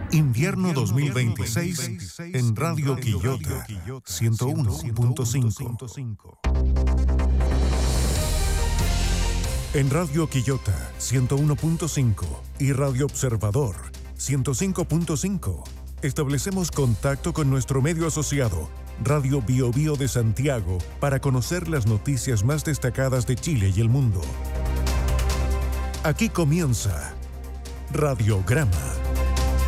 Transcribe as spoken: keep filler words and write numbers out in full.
Invierno dos mil veintiséis en Radio Quillota ciento uno punto cinco. En Radio Quillota ciento uno punto cinco y Radio Observador ciento cinco punto cinco establecemos contacto con nuestro medio asociado, Radio Bio Bio de Santiago, para conocer las noticias más destacadas de Chile y el mundo. Aquí comienza Radiograma.